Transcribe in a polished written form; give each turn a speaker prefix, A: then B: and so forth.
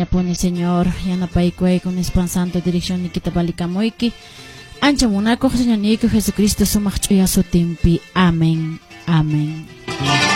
A: pone Señor, yanapaykuay con Espíritu Santo dirección nikita balikamoyki. Ancha munakoq Señor Nico Jesucristo sumaq ch'uya sutinpi. Amén. Amén.